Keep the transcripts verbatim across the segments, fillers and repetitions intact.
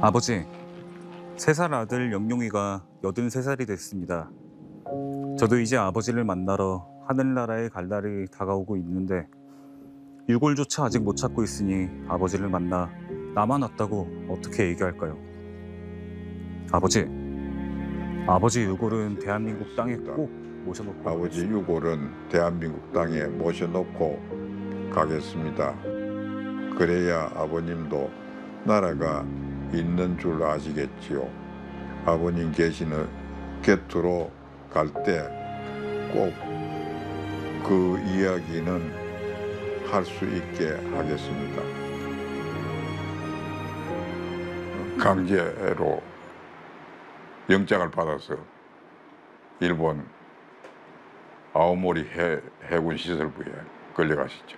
아버지, 세 살 아들 영용이가 여든세 살이 됐습니다. 저도 이제 아버지를 만나러 하늘나라에 갈 날이 다가오고 있는데 유골조차 아직 못 찾고 있으니 아버지를 만나 나만 왔다고 어떻게 얘기할까요? 아버지, 아버지 유골은 대한민국 땅에 꼭 모셔놓고 아버지 가겠습니다. 유골은 대한민국 땅에 모셔놓고 가겠습니다. 그래야 아버님도 나라가 있는 줄 아시겠지요. 아버님 계시는 곁으로 갈 때 꼭 그 이야기는 할 수 있게 하겠습니다. 강제로 영장을 받아서 일본 아오모리 해, 해군 시설부에 끌려가시죠.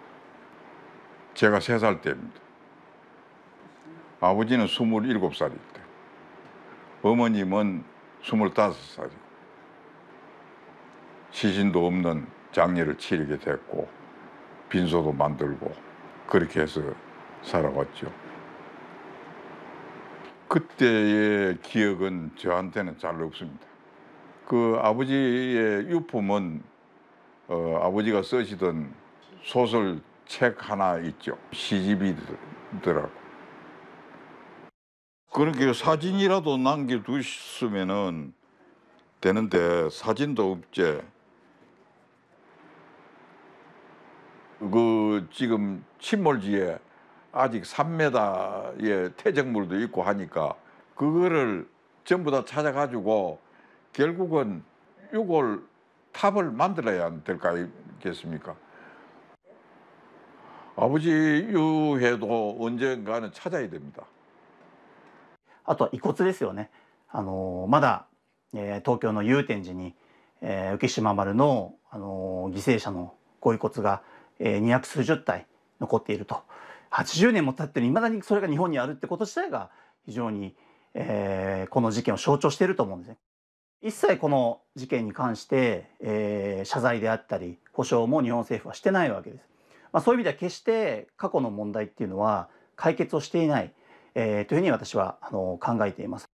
제가 세 살 때입니다. 아버지는 스물일곱 살일 때, 어머님은 스물다섯 살이고 시신도 없는 장례를 치르게 됐고 빈소도 만들고 그렇게 해서 살아왔죠. 그때의 기억은 저한테는 잘 없습니다. 그 아버지의 유품은 어, 아버지가 쓰시던 소설책 하나 있죠. 시집이더라고. 그렇게 사진이라도 남겨두셨으면은 되는데 사진도 없지. 그 지금 침몰지에 아직 삼 미터의 퇴적물도 있고 하니까 그거를 전부 다 찾아가지고 결국은 유골 탑을 만들어야 될 거 아니겠습니까? 아버지 유해도 언젠가는 찾아야 됩니다. あとは遺骨ですよね。あのまだ、えー東京の祐天寺に、えー浮島丸の、あの犠牲者のご遺骨が、えー、にひゃく数十体残っていると。はちじゅうねんも経ってるいまだにそれが日本にあるってこと自体が非常に、えーこの事件を象徴していると思うんですね。一切この事件に関して、えー謝罪であったり補償も日本政府はしてないわけです。まあ、そういう意味では決して過去の問題っていうのは解決をしていない、えーというふうに私はあの考えています。